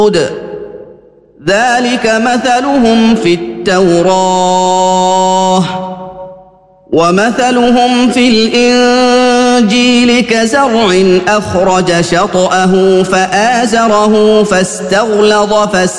ذلك مثلهم في التوراة ومثلهم في الإنجيل كزرع أخرج شطأه فآزره فاستغلظ